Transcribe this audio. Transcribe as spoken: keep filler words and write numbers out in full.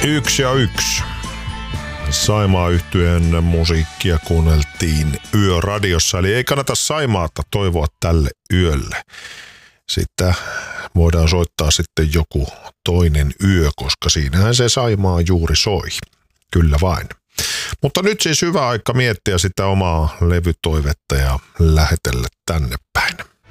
Yksi ja yksi. Saimaa-yhtyeen musiikkia kuunneltiin yöradiossa, eli ei kannata Saimaata toivoa tälle yölle. Sitten voidaan soittaa sitten joku toinen yö, koska siinähän se Saimaa juuri soi. Kyllä vain. Mutta nyt siis hyvä aika miettiä sitä omaa levytoivetta ja lähetellä tänne päin.